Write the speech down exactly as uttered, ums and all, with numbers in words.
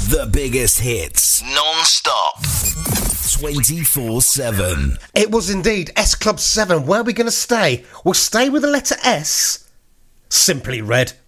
The biggest hits, non-stop, twenty-four seven. It was indeed S Club seven. Where are we going to stay? We'll stay with the letter S. Simply Red.